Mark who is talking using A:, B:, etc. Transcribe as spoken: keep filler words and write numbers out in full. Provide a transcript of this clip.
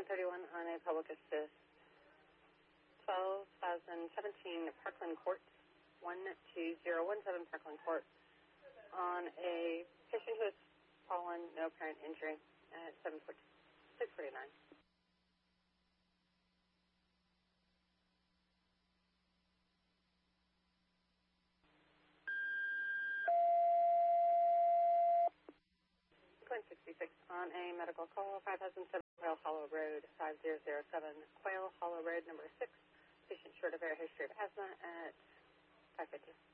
A: ten thirty-one on a public assist. twelve thousand seventeen Parkland Court, one two zero one seven Parkland Court, on a patient who has fallen, no apparent injury, at six forty-nine. sixty-six on a medical call, five thousand seven Quail Hollow Road, five zero zero seven Quail Hollow Road, number six. Patient short of air history of asthma at five fifty.